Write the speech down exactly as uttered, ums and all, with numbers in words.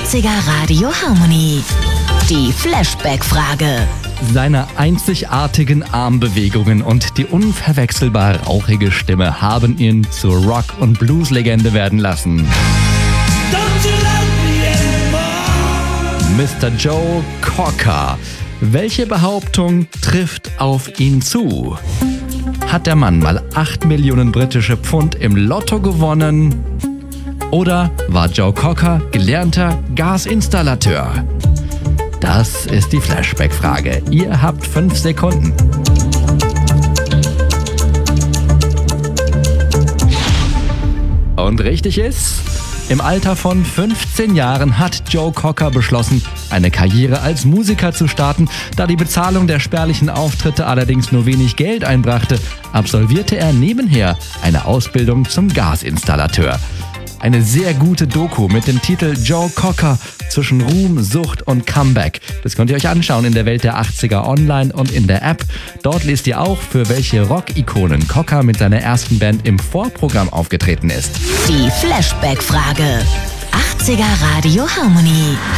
achtziger Radio Harmony. Die Flashback-Frage. Seine einzigartigen Armbewegungen und die unverwechselbar rauchige Stimme haben ihn zur Rock- und Blues-Legende werden lassen. Mister Joe Cocker. Welche Behauptung trifft auf ihn zu? Hat der Mann mal acht Millionen britische Pfund im Lotto gewonnen? Oder war Joe Cocker gelernter Gasinstallateur? Das ist die Flashback-Frage. Ihr habt fünf Sekunden. Und richtig ist, im Alter von fünfzehn Jahren hat Joe Cocker beschlossen, eine Karriere als Musiker zu starten. Da die Bezahlung der spärlichen Auftritte allerdings nur wenig Geld einbrachte, absolvierte er nebenher eine Ausbildung zum Gasinstallateur. Eine sehr gute Doku mit dem Titel Joe Cocker zwischen Ruhm, Sucht und Comeback. Das könnt ihr euch anschauen in der Welt der achtziger online und in der App. Dort lest ihr auch, für welche Rock-Ikonen Cocker mit seiner ersten Band im Vorprogramm aufgetreten ist. Die Flashback-Frage. achtziger Radio Harmony.